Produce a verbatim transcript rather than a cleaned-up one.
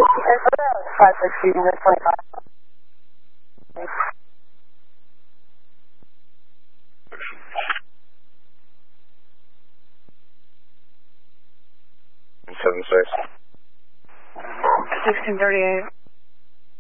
five six shooting at twenty-five. Seven six. Sixteen thirty-eight.